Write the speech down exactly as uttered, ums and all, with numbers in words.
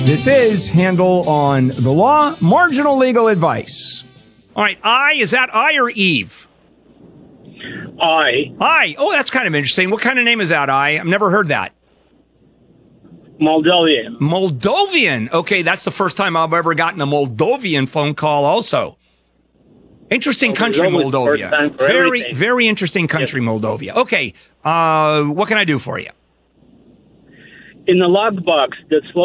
This is Handel on the Law, marginal legal advice. All right, I, is that I or Eve? I. I. Oh, that's kind of interesting. What kind of name is that, I? I've never heard that. Moldovan. Moldovan. Okay, that's the first time I've ever gotten a Moldovan phone call also. Interesting Well, country, there's always first Moldova. time for Very, everything. very interesting country, Moldova. Okay, uh, what can I do for you? In the logbox that's